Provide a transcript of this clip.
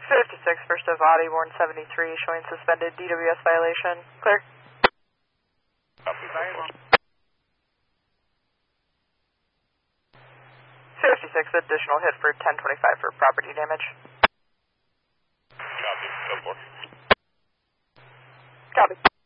56, first of Audi, Warren 73, showing suspended DWS violation. Clear. Copy. 56, additional hit for 1025 for property damage. Copy. 04. Copy.